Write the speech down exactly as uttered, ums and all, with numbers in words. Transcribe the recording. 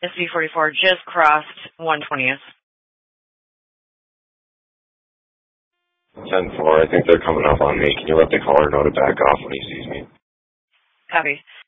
S V forty-four just crossed one twentieth. ten four, I think they're coming up on me. Can you let the caller know to back off when he sees me? Copy.